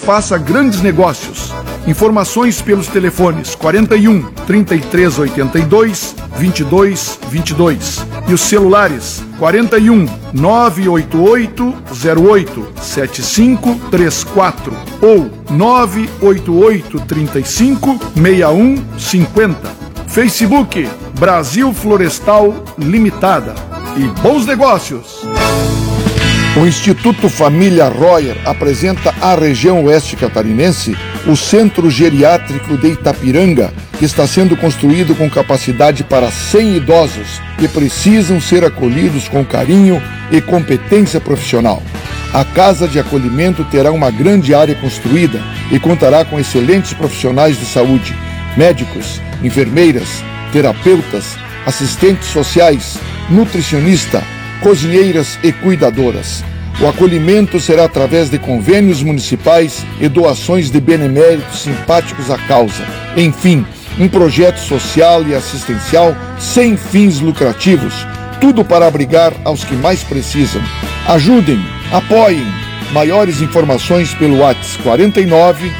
faça grandes negócios. Informações pelos telefones 41 3382 2222 e os celulares 41 988 08 7534 ou 988 35 6150. Facebook Brasil Florestal Limitada. E bons negócios! O Instituto Família Royer apresenta à região oeste catarinense o Centro Geriátrico de Itapiranga, que está sendo construído com capacidade para 100 idosos que precisam ser acolhidos com carinho e competência profissional. A Casa de Acolhimento terá uma grande área construída e contará com excelentes profissionais de saúde, médicos, enfermeiras, terapeutas, assistentes sociais, nutricionista, cozinheiras e cuidadoras. O acolhimento será através de convênios municipais e doações de beneméritos simpáticos à causa. Enfim, um projeto social e assistencial sem fins lucrativos, tudo para abrigar aos que mais precisam. Ajudem, apoiem. Maiores informações pelo WhatsApp 49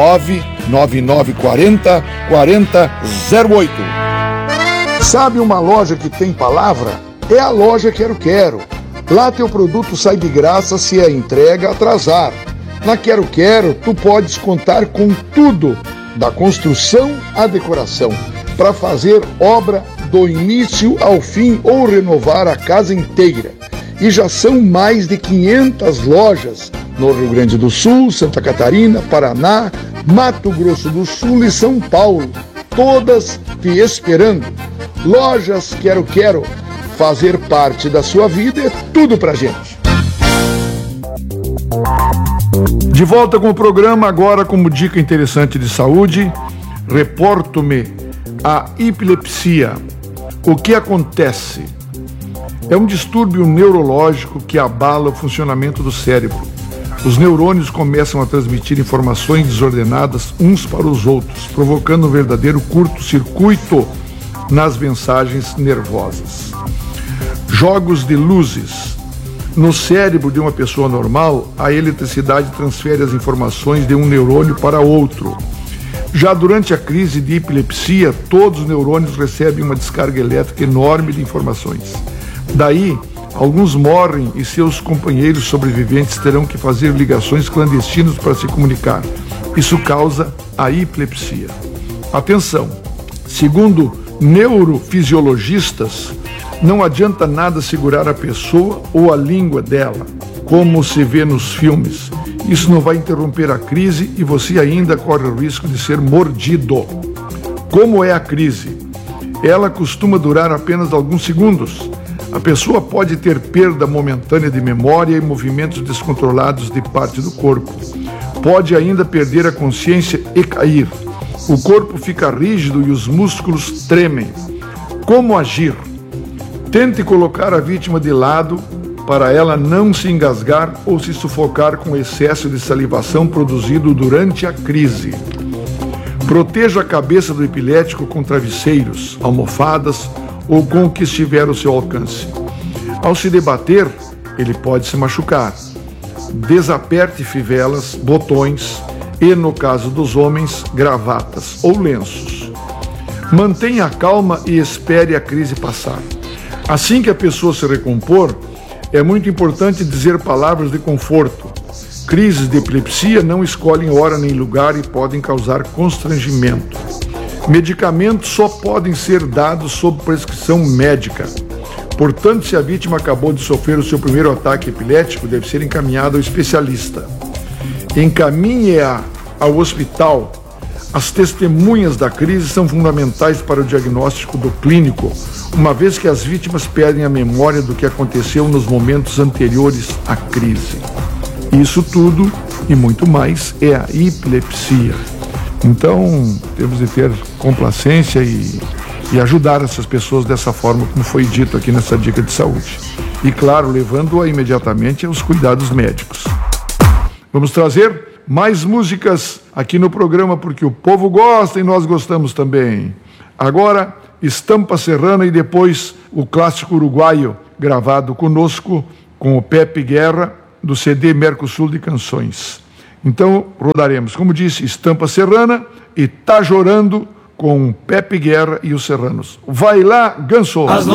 99940 4008. Sabe uma loja que tem palavra? É a loja Quero Quero. Lá teu produto sai de graça se a entrega atrasar. Na Quero Quero, tu podes contar com tudo, da construção à decoração, para fazer obra do início ao fim ou renovar a casa inteira. E já são mais de 500 lojas no Rio Grande do Sul, Santa Catarina, Paraná, Mato Grosso do Sul e São Paulo, todas te esperando. Lojas Quero Quero. Fazer parte da sua vida é tudo pra gente. De volta com o programa, agora como dica interessante de saúde, reporto-me a epilepsia. O que acontece? É um distúrbio neurológico que abala o funcionamento do cérebro. Os neurônios começam a transmitir informações desordenadas uns para os outros, provocando um verdadeiro curto-circuito nas mensagens nervosas. Jogos de luzes. No cérebro de uma pessoa normal, a eletricidade transfere as informações de um neurônio para outro. Já durante a crise de epilepsia, todos os neurônios recebem uma descarga elétrica enorme de informações. Daí, alguns morrem e seus companheiros sobreviventes terão que fazer ligações clandestinas para se comunicar. Isso causa a epilepsia. Atenção! Segundo neurofisiologistas, não adianta nada segurar a pessoa ou a língua dela, como se vê nos filmes. Isso não vai interromper a crise e você ainda corre o risco de ser mordido. Como é a crise? Ela costuma durar apenas alguns segundos. A pessoa pode ter perda momentânea de memória e movimentos descontrolados de parte do corpo. Pode ainda perder a consciência e cair. O corpo fica rígido e os músculos tremem. Como agir? Tente colocar a vítima de lado para ela não se engasgar ou se sufocar com o excesso de salivação produzido durante a crise. Proteja a cabeça do epilético com travesseiros, almofadas ou com o que estiver ao seu alcance. Ao se debater, ele pode se machucar. Desaperte fivelas, botões e, no caso dos homens, gravatas ou lenços. Mantenha a calma e espere a crise passar. Assim que a pessoa se recompor, é muito importante dizer palavras de conforto. Crises de epilepsia não escolhem hora nem lugar e podem causar constrangimento. Medicamentos só podem ser dados sob prescrição médica. Portanto, se a vítima acabou de sofrer o seu primeiro ataque epilético, deve ser encaminhada ao especialista. Encaminhe-a ao hospital. As testemunhas da crise são fundamentais para o diagnóstico do clínico, uma vez que as vítimas perdem a memória do que aconteceu nos momentos anteriores à crise. Isso tudo e muito mais é a epilepsia. Então, temos de ter complacência e ajudar essas pessoas dessa forma, como foi dito aqui nessa dica de saúde. E, claro, levando-a imediatamente aos cuidados médicos. Vamos trazer mais músicas aqui no programa, porque o povo gosta e nós gostamos também. Agora, Estampa Serrana e depois o clássico uruguaio, gravado conosco com o Pepe Guerra, do CD Mercosul de Canções. Então, rodaremos, como disse, Estampa Serrana e Tá Jorando com Pepe Guerra e os Serranos. Vai lá, Ganso!